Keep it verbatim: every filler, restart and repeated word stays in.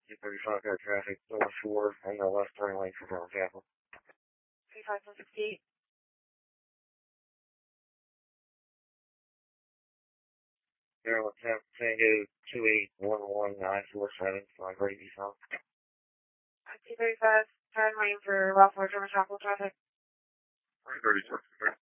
two thirty-five car traffic, door four, on the left turn lane for Brown Chapel. three five one sixty-eight. Maryland Tango two eight one one nine four seven, flying Brady South. two thirty-five, turn lane for Ralph German Chapel traffic. three thirty-six.